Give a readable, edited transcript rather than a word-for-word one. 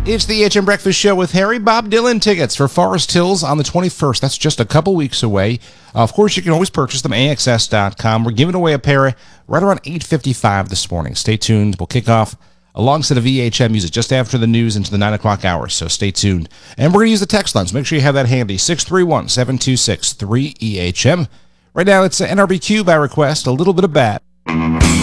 It's the EHM Breakfast Show with Harry. Bob Dylan tickets for Forest Hills on the 21st. That's just a couple weeks away. Of course, you can always purchase them, AXS.com. We're giving away a pair right around 8:55 this morning. Stay tuned. We'll kick off a long set of EHM music just after the news into the 9 o'clock hour, so stay tuned. And we're going to use the text line, so make sure you have that handy, 631-726-3EHM. Right now, it's NRBQ by request, A Little Bit of Bad.